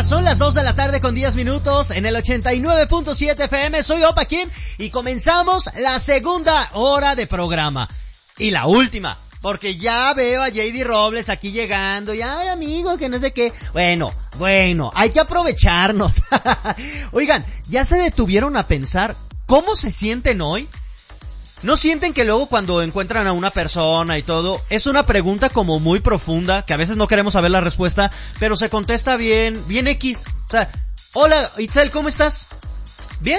Son las 2 de la tarde con 10 minutos en el 89.7 FM. Soy Opa Kim y comenzamos la segunda hora de programa. Y la última, porque ya veo a JD Robles aquí llegando y ay amigo, que no sé qué. Bueno, hay que aprovecharnos. Oigan, ¿ya se detuvieron a pensar cómo se sienten hoy? ¿No sienten que luego cuando encuentran a una persona y todo, es una pregunta como muy profunda, que a veces no queremos saber la respuesta, pero se contesta bien X? O sea, hola Itzel, ¿cómo estás? Bien.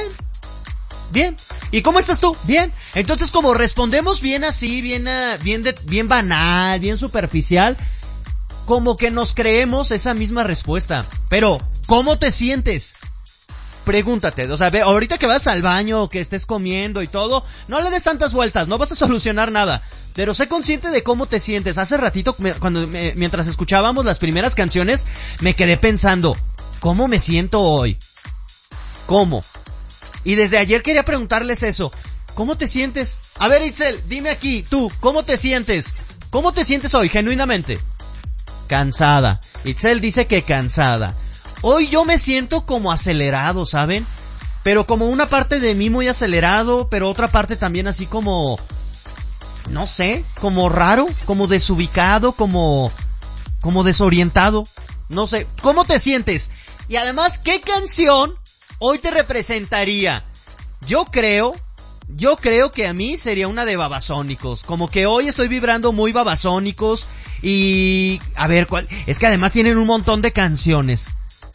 ¿Y cómo estás tú? Bien. Entonces como respondemos bien así, bien banal, bien superficial, como que nos creemos esa misma respuesta. Pero, ¿cómo te sientes? Pregúntate, o sea, ahorita que vas al baño o que estés comiendo y todo, no le des tantas vueltas, no vas a solucionar nada, pero sé consciente de cómo te sientes. Hace ratito, mientras escuchábamos las primeras canciones, me quedé pensando, ¿cómo me siento hoy? ¿Cómo? Y desde ayer quería preguntarles eso, ¿cómo te sientes? A ver, Itzel, dime aquí, tú, ¿cómo te sientes? ¿Cómo te sientes hoy, genuinamente? Cansada. Itzel dice que cansada. Hoy yo me siento como acelerado, ¿saben? Pero como una parte de mí muy acelerado, pero otra parte también así como, no sé, como raro, como desubicado, como desorientado. No sé, ¿cómo te sientes? Y además, ¿qué canción hoy te representaría? Yo creo que a mí sería una de Babasónicos. Como que hoy estoy vibrando muy Babasónicos y, a ver, ¿cuál? Es que además tienen un montón de canciones.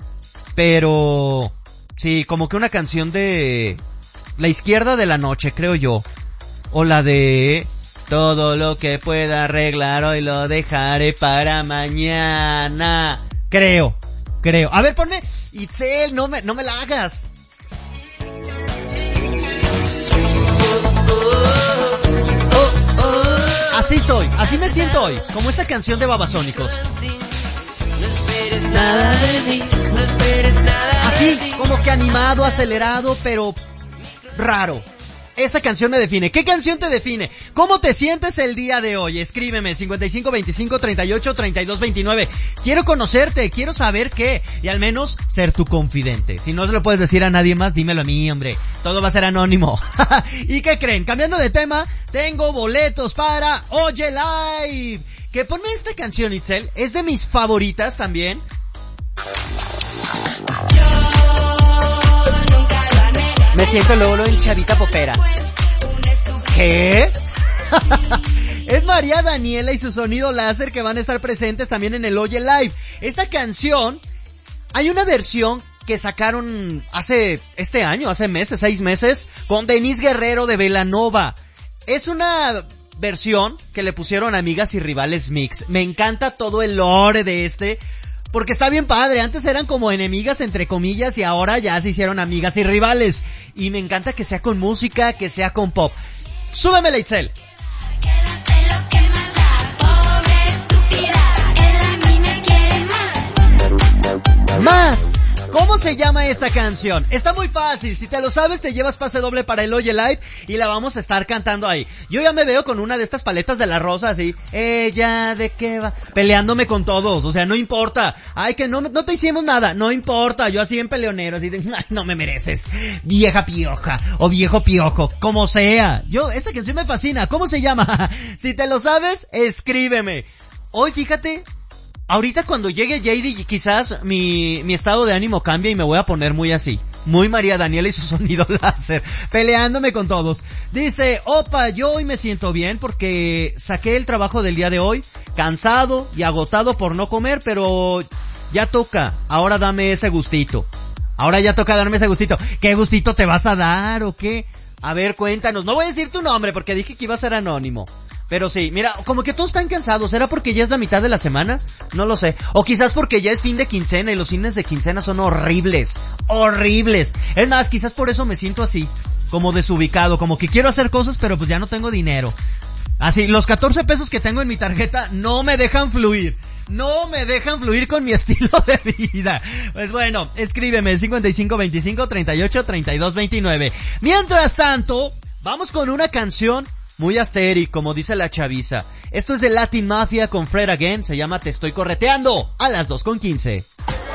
Pero sí, como que una canción de La Izquierda de la Noche, creo yo. O la de Todo lo que pueda arreglar hoy lo dejaré para mañana. Creo. A ver, ponme Itzel, no me la hagas. Así soy, así me siento hoy, como esta canción de Babasónicos. No esperes nada de mí, no esperes nada. Así, como que animado, acelerado, pero raro. Esa canción me define. ¿Qué canción te define? ¿Cómo te sientes el día de hoy? Escríbeme 5525383229. Quiero conocerte, quiero saber qué, y al menos ser tu confidente. Si no se lo puedes decir a nadie más, dímelo a mí, hombre. Todo va a ser anónimo. ¿Y qué creen? Cambiando de tema, tengo boletos para Oye Live. Que ponme esta canción, Itzel, es de mis favoritas también. Me siento luego en chavita popera. ¿Qué? Es María Daniela y su sonido láser que van a estar presentes también en el Oye Live. Esta canción, hay una versión que sacaron hace 6 meses, con Denise Guerrero de Belanova. Es una versión que le pusieron Amigas y Rivales Mix. Me encanta todo el lore de porque está bien padre. Antes eran como enemigas entre comillas y ahora ya se hicieron amigas y rivales. Y me encanta que sea con música, que sea con pop. Súbemela, Itzel. Más. ¿Cómo se llama esta canción? Está muy fácil, si te lo sabes te llevas pase doble para el Oye Live y la vamos a estar cantando ahí. Yo ya me veo con una de estas paletas de la rosa así, ella de qué va, peleándome con todos, o sea, no importa, ay que no te hicimos nada, no importa, yo así en peleonero, así de, ay, no me mereces, vieja pioja o viejo piojo, como sea. Esta canción me fascina, ¿cómo se llama? Si te lo sabes, escríbeme. Hoy fíjate, ahorita cuando llegue JD quizás mi estado de ánimo cambia y me voy a poner muy así, muy María Daniela y su sonido láser, peleándome con todos. Dice, opa, yo hoy me siento bien porque saqué el trabajo del día de hoy, cansado y agotado por no comer, pero ya toca, ahora dame ese gustito. Ahora ya toca darme ese gustito. ¿Qué gustito te vas a dar o qué? A ver, cuéntanos. No voy a decir tu nombre porque dije que iba a ser anónimo. Pero sí, mira, como que todos están cansados. ¿Será porque ya es la mitad de la semana? No lo sé. O quizás porque ya es fin de quincena y los fines de quincena son horribles. Horribles. Es más, quizás por eso me siento así, como desubicado, como que quiero hacer cosas pero pues ya no tengo dinero. Así, los 14 pesos que tengo en mi tarjeta no me dejan fluir. No me dejan fluir con mi estilo de vida. Pues bueno, escríbeme 5525383229. Mientras tanto, vamos con una canción muy asteric, como dice la chaviza. Esto es de Latin Mafia con Fred Again, se llama Te Estoy Correteando, a las 2:15.